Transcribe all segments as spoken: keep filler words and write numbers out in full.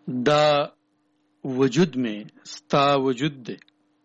دا وجود میں ستا وجود دے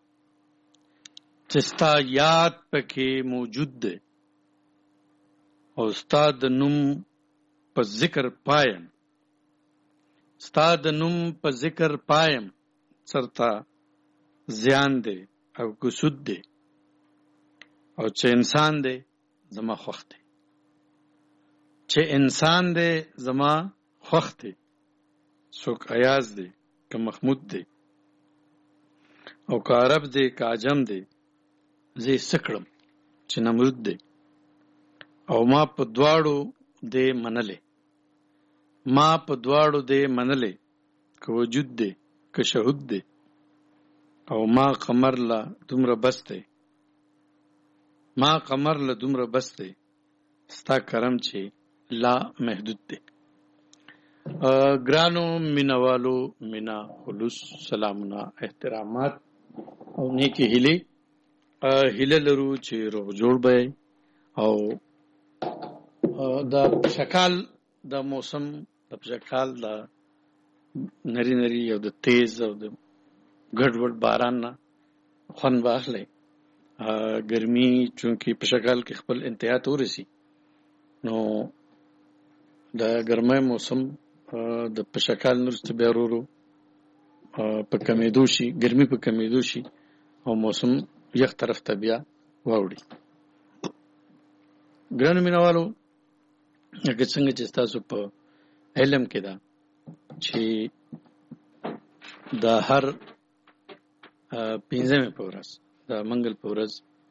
چې ستا یاد پکې موجود دی او ستا د نوم په ذکر پایم ستا د نوم په ذکر پایم سرتا زیان دی او قصود دی او چې انسان دی زما خوښ دی چې انسان دی زما خوښ دی څوک ایاز دی که محمود دی او که عرب دی که عجم دی زه یې څه کړم چې نمرود دی او ما په دواړو دی منلې ما په دواړو دی منلې که وجود دی که شهود دی او ما قمر له دومره بس دی ما قمر له دومره بس دی ستا کرم چې لا محدود دی. ګرانو مینوالو مینا خلوص سلامونه احترامات او نیکی هیلې هیله لرو چې روغ جوړ به او د شکال د موسم د شکال د نری نری او د تیز او د ګډوډ باران نه خوند واخلئ. ګرمي چونکې په شکال کې خپل انتها ته ورسي نو د ګرمۍ موسم د په شکال نورسته بیا ورو ورو په کمېدو شي ګرمي په کمېدو شي او موسم یخ طرف ته بیا واوړي. ګرانو مینوالو لکه څنګه چې ستاسو په علم کې ده چې د هر پنځمې په ورځ د منګل په ورځ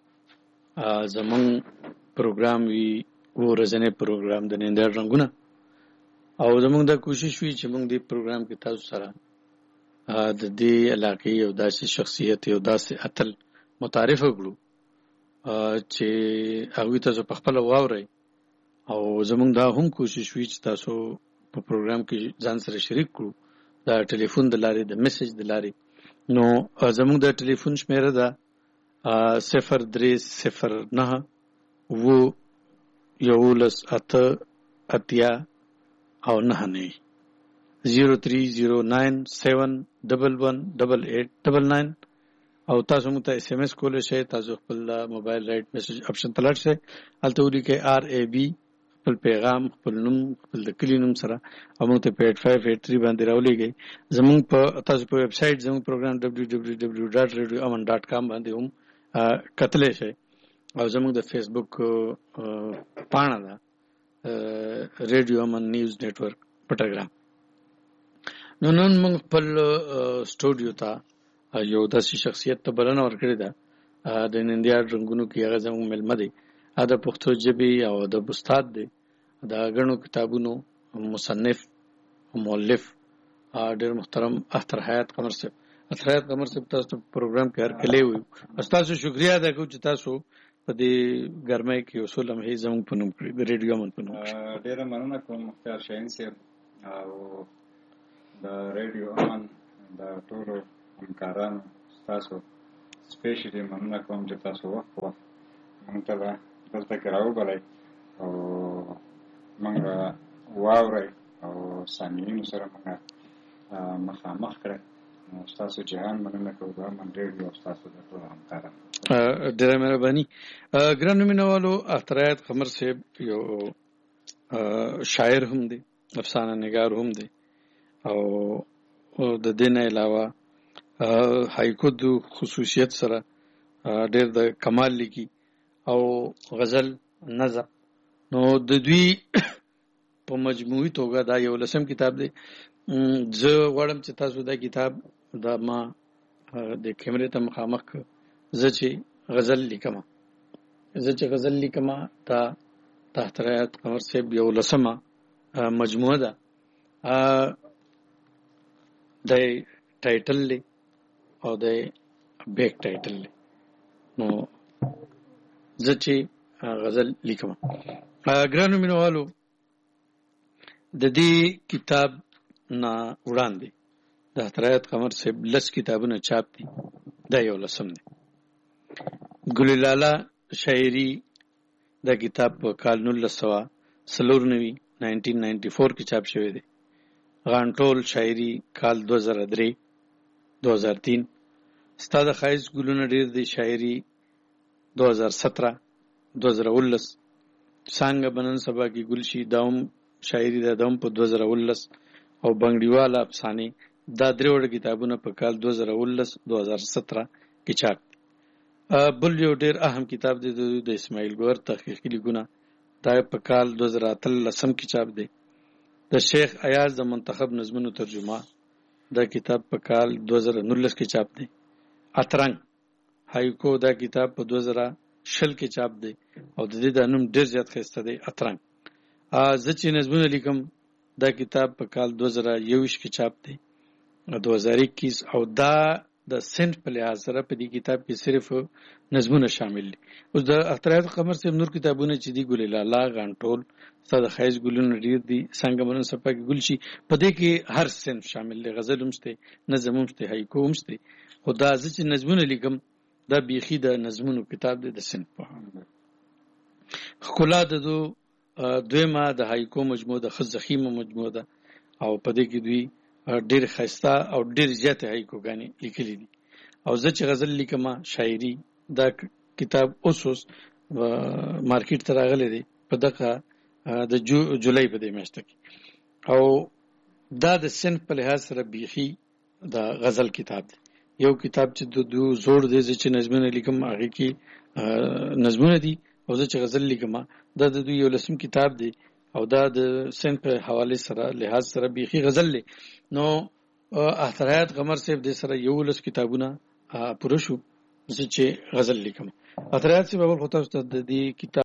زمونږ پروګرام وي ورځنی پروګرام د نندار رنګونه او زمونږ دا کوشش وي چې موږ دې پروګرام کې تاسو سره د دې علاقې یو داسې شخصیت یو داسې اتل متعارف کړو چې هغوی تاسو په خپله واورئ او زمونږ دا هم کوشش وي چې تاسو په پروګرام کې ځان سره شریک کړو د ټلیفون د لارې د میسج د لارې. نو زمونږ د ټلیفون شمیره ده صفر درې صفر نهه اووه یولس اته اتیا او نهه نوي زیرو تھری زیرو ناین سیون ډبل ون ډبل ایټ ډبل ناین او تاسو موږ ته اس ام اس کولی شئ. تاسو خپل موبایل رایټ میسج اپشن ته لاړ شئ هلته ولیکئ آر ای بي خپل پیغام خپل نوم خپل د کلي نوم سره او موږ ته په ایټ فایو ایټ تھری باندې راولېږئ. زموږ په تاسو په ویب سایټ زموږ پروګرام ډبلیو ډبلیو ډبلیو ډاټ ریډیو امن ډاټ کام باندې هم کتلی شئ او زموږ د فیسبوک پاڼه ده ریډیو امن نیوز نیټورک پټګرام. نو نن موږ خپل سټوډیو ته یو داسې شخصیت ته بلنه ورکړې ده د نندیار رنګونو کې هغه زموږ مېلمه دی د پښتو ژبې او ادب استاد دی د ګڼو کتابونو مصنف مؤلف ډېر محترم اختر حیات قمر صاحب. اختر حیات قمر صاحب تاسو په پروګرام کې هرکلی وي تاسو شکریا ادا کوو چې تاسو په دې ګرمۍ کې اصول لمحې زموږ په نوم کړي د ریډیو امن په نوم. ډېره مننه کوم مختار شاهین صاحب او د ریډیو امن د ټولو همکارانو ستاسو سپیشلی مننه کوم چې تاسو وخت وخت موږ ته دلته کې راوبلئ او موږ واورئ او سامعینو سره موږ مخامخ کړئ. ستاسو جهان مننه کوو د امن ریډیو او ستاسو د ټولو همکارانو. ډېره مهرباني. ګرانو مینوالو اختر حیات قمر صاحب یو شاعر هم دی افسانه نګار هم دی او د دې نه علاوه هایکو د خصوصیت سره ډېر د کمال لیکي او غزل نظم. نو د دوی په مجموعي توګه دا یو لسم کتاب دی. زه غواړم چې تاسو دا کتاب دا ما د کیمرې ته مخامخ زه چې غزل لیکم زه چې غزل لیکم دا د اختر حیات قمر صاحب یو لسمه مجموعه ده. د ټایټل دی او د بیک ټایټل دی. نو زه چې غزل لیکم. ګرانو مینوالو د دې کتاب نه وړاندې د اختر حیات قمر صاحب لس کتابونه چاپ دي. دا یو لسم دی. ګل لالا شاعري دا کتاب په کال نولس سوه څلور نوي ناینټین ناینټي فور کې چاپ شوی دی غانټول شاعري کال دوه زره درې دوه زره تین ستا د ښایست ګلونه ډېر دي شاعري دوه زره سطره دوه زره اوولس څانګه به نن سبا کې ګل شي دا هم شاعري ده دا هم په دوه زره اوولس او بنګړیواله افسانې دا درې وړه کتابونه په کال دوه زره اوولس دوه زره سطره کې چاپ دي. بل یو ډېر اهم کتاب دی د اسماعیل ګوهر تحقیقي لیکونه دا په کال دوه زره اتلسم کې چاپ دی. د شیخ ایاز د منتخب نظمونو ترجمه دا کتاب په کال دوه زره نولس کې چاپ دی. اترنګ هایکو دا کتاب په دوه زره شل کې چاپ دی او د دې د نوم ډېر زیات ښایسته دی اترنګ. زه چې نظمونه لیکم دا کتاب په کال دوه زره یوویشت کې چاپ دی دوه زره اکیس او دا د سنت په لحاظ سره په دې کتاب کې صرف نظمونه شامل دي. اوس د اخترعات قمر صاحب نور کتابونه چې دي ګل لالا غانټول ستا د ښایست ګلونه ډېر دي څنګه به نن سبا کې ګل شي په دې کې هر صنف شامل دی غزل هم شته نظم هم شته هایکو هم شته خو دا زه چې نظمونه لیکم دا بیخي د نظمونو کتاب دی د صنف په ښکلا د دو دویمه د هایکو مجموعه د ښه ضخیمه مجموعه ده او په دې کې دوی ډېر ښایسته او ډېر زیاتې هایکوګانې لیکلي دي. او زه چې غزل لیکم شاعري دا کتاب اوس اوس مارکیټ ته راغلی دی په دغه د جولای په دې میاشته کې او دا د صنف په لحاظ سره بیخي د غزل کتاب دی. یو کتاب چې د دو زوړ دی زه چې نظمونه لیکم هغې کې نظمونه دي او زه چې غزل لیکم دا د دوی یو لسم کتاب دی او دا د صنف په حوالې سره لحاظ سره بیخي غزل دی. نو اخترعات قمر صاحب دې سره یولس کتابونه پوره شو زه چې غزل لیکم. اخترعات صاحب اول خو تاسو ته د دې کتاب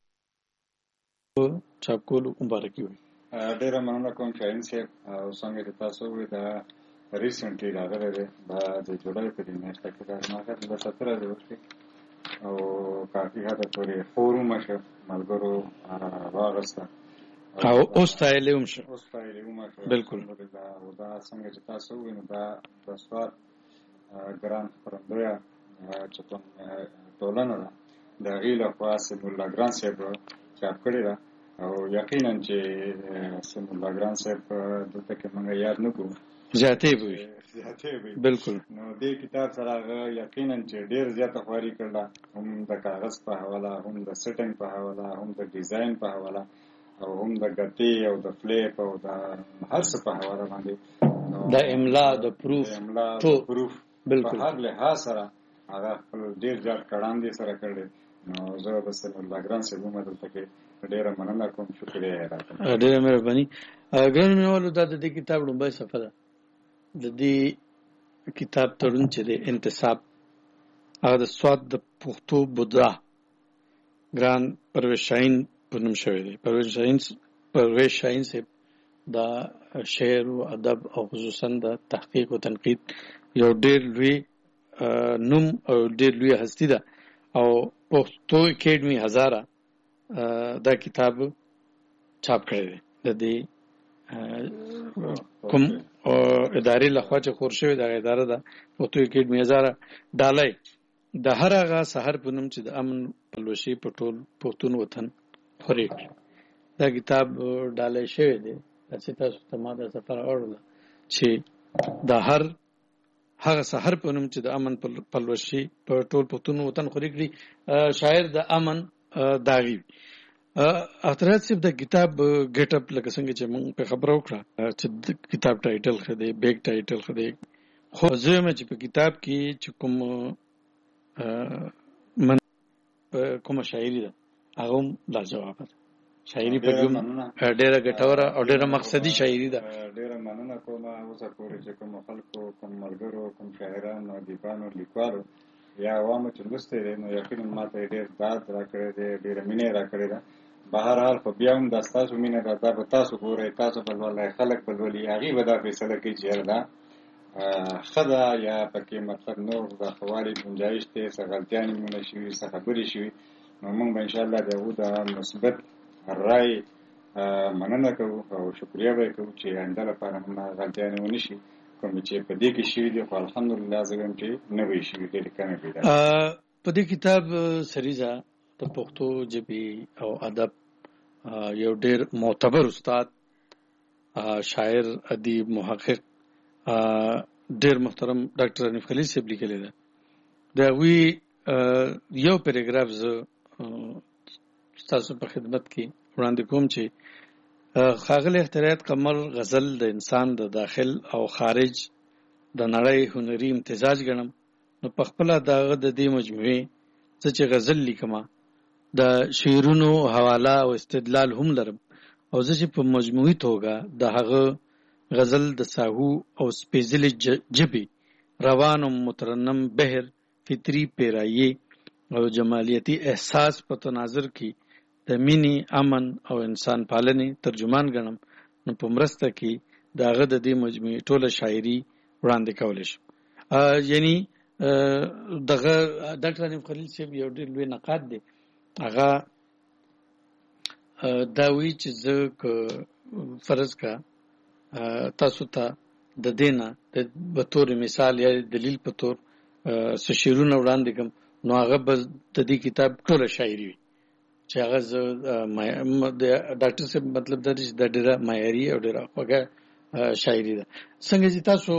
چاپ کولو مبارکي وایي. ډېره مننه کوم شاهین صاحب او څنګه چې تاسو وویل دا ریسنټلی راغلی دی دا د جولای په دې میاشته کې دا ما کار د ستره دی وشي او کافي حد پورې فورم شه ملګرو راغسته او اوس تایلې هم شه اوس تایلې هم شه بالکل دا او دا څنګه چې تاسو وویل دا د سوار ګران خبرندویا چې کوم ټولنه ده د هغې لخوا سیم الله ګران صاحب چاپ کړې ده او یقینا چې سیم الله ګران صاحب دلته کې موږ یاد نه کوو زیاتې به وي زیاتې به بالکل. نو دې کتاب سره هغه یقینا چې ډېر زیاته خواري کړله هم د کاغذ په حواله هم د سټنګ په حواله هم د ډیزاین په حواله او هم د ګټې او د فلیپ او د هر څه په حواله باندې د املا د پروف د املا د پروف بالکل په هر لحاظ سره هغه خپل ډېر زیات کړاندې سره کړی. نو زه د سیم الله ګران صاحب هم دلته کې ډېره مننه کوم شکریه یې راکړم. ډېره مهرباني. ګرانو مینوالو دا د دې کتاب لومړی صفحه ده د دې کتاب تړون چې دی انتصاب هغه د سواد د پښتو بودا ګران پرویز شاهین په نوم شوی دی. پرویز شاهین پرویز شاهین صاحب دا شعر او ادب او خصوصا د تحقیق او تنقید یو ډېر لوی نوم او ډېر لوی هستی ده او پښتو اکیډمي هزاره دا کتاب چاپ کړی دی. د دې کوم ادارې لخوا چې خور شوی دغه اداره ده پښتو اکیډمي هزاره ډالۍ د هر هغه سحر په نوم چې د امن پلوشي په ټول پښتون وطن خوري دا کتاب ډالۍ شوی دی. چې تاسو ته ما د سفر اورل چې د هر هغه سحر په نوم چې د امن پلوشي په ټول پښتون وطن خوري کړي شاعر د امن داغي اخترعات صاحب د کتاب ګټ اپ لکه څنګه چې موږ په خبرو وکړه چې کتاب ټایټل خدای بیگ ټایټل خدای خو زه مې چې په کتاب کې چې کوم من کوم شاعري ده هغه لاجواب ده شاعري په کوم ډېره ګټوره او ډېره مقصدي شاعري ده. ډېره مننه کوم اوسه پورې چې کوم خلکو کوم ملګرو کوم شاعرانو ادیبانو لیکوالو یا عوامو چې لوستي دي نو یقینا ماته ډېر داد راکړی دی ډېره مینه راکړې ده. بهر حال خو بیا هم دا ستاسو مینه ده دا به تاسو ګورئ تاسو بل ولای خلک بل ولي هغې به دا فیصله کوي چې یاره دا ښه ده یا پکې مطلب نور د خوالي گنجایش دی څه غلطیانې مونه شوي څه خبرې شوي نو موږ به انشاءالله د هغو د مثبت رای مننه کوو او شکریه به یې کوو چې آینده لپاره هم غلطیانې ونه شي کوم چې په دې کې شوي دي خو الحمدلله زه وایم چې نه وی شوي ډېرې کمې پیدا په دې کتاب سریزه د پښتو ژبې او ادب یو ډېر معتبر استاد شاعر ادیب محقق ډیر محترم ډاکټر حنیف خلیل صاحب لیکلی ده. دا وی یو پیراګراف زه تاسو په خدمت کې وړاندې کوم چې ښاغلی اختیارات قمر غزل د انسان د داخل او خارج د نړۍ هنري امتزاج ګڼم. نو په خپله دغه د دې مجموعې زه چې غزل لیکمه د شعرونو حواله او استدلال هم لرم، او زه چې په مجموعي توګه د هغه غزل د ساهو او سپېڅلې ژبې روان او مترنم بحر فطري پیرایي او جمالیتي احساس په تناظر کې د مینې، امن او انسان پالنې ترجمان ګڼم. نو په مرسته کې د هغه د دې مجموعې ټوله شاعري وړاندې کولی شم. یعنی دغه ډاکټر حنیف خلیل صاحب یو ډېر لوی نقاد دی. هغه دا وایي چې زه که فرض کا تاسو ته د دې نه به طور مثال یا دلیل په طور څه شعرونه وړاندې کړم، نو هغه به د دې کتاب ټوله شاعري وي چې هغه زه د ډاکټر صاحب مطلب دا دی چې دا ډېره معیاري او ډېره خوږه شاعري ده. څنګه چې تاسو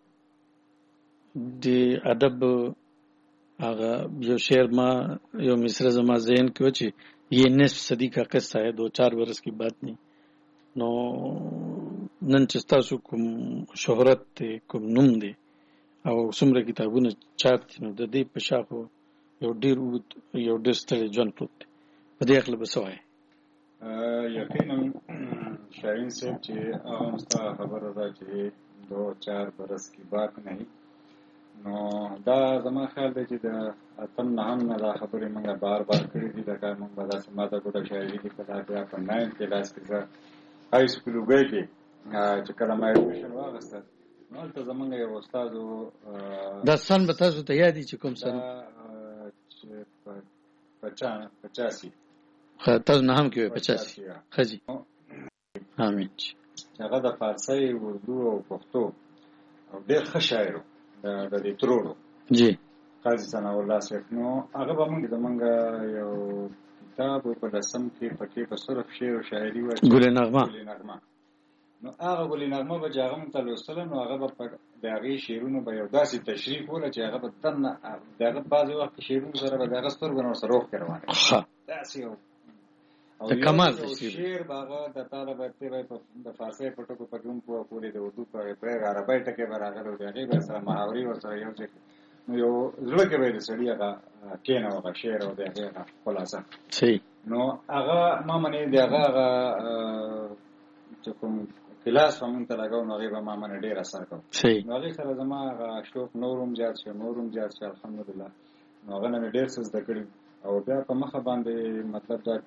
د ادب هغه یو شعر ما یو مصره زما ذهن کې و چې یہ نصف صدی کا قصہ ہے دو چار برس کی بات نہیں. نو نن چې تاسو کوم شهرت دی، کوم نوم دی او څومره کتابونه چاپ دي، نو د دې په شاخو یو ډېر اوږد یو ډېر ستړی ژوند پروت دی. په دې هکله به څه وایې؟ یقینا شاهین صاحب چې هغه ستا خبره ده چې دو چار برس کی بات نہیں، نو دا زما خیال دی چې د اتم نهم نه دا خبرې موږ بار بار کړي دي. لکه موږ به داسې ماته ګوډه شاعري لیکله بیا په ناین کلاس کې زه های سکول وګی کې چې کله ما ایډمیشن واخیسته، نو هلته زموږ یو استاد و. دا سن به تاسو ته یاد دي چې کوم سن؟ چې پچاسي. تاسو نهم کې وی پچاسي؟ ښه جي، امین. چې هغه د فارسي، اردو او پښتو او ډېر ښه شاعر و د دې ترورو جی قاضي ثناء الله صاحب. نو هغه به موږ زمونږ یو کتاب په لسم کې پکې په صرف شعر او شاعري وه، ګل نغمه. ګل نغمه نو هغه ګل نغمه به چې هغه موږ ته لوستله، نو هغه به د هغې شعرونو به یو داسې تشریح وله چې هغه به دننه د هغه بعضې وخت شعرونو سره به د هغه سترګو نه ورسره اوښکې روانې داسې یو د کمال شعر به هغه د تاله به تی به د فارسۍ په ټکو پکې هم پوه کولې، د اردو په عربۍ ټکې به راغلی و، د هغې به سره محاورې ورسره یو ځای نو یو زړه کې به یې د سړي هغه کېنه و هغه شعر او د هغې هغه خلاصه. صحیح. نو هغه ما منې د هغه هغه چې کوم کلاس به مونږ ته لګو، نو هغې به ما منې ډېر اثر کوو. صحیح. نو هغې سره زما هغه شوق نور هم زیات شو نور هم زیات شو الحمدلله. نو هغه نه مې ډېر څه زده کړي، او بیا په مخه باندې مطلب دا